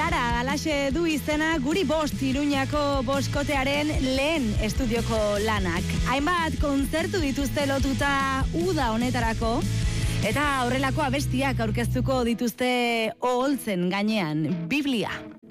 Lara, alaxe du izena guri bost Iruñako boskotearen lehen estudioko lanak. Hainbat kontzertu dituzte lotuta uda honetarako, eta horrelako abestiak aurkeztuko dituzte oholtzen gainean, Biblia.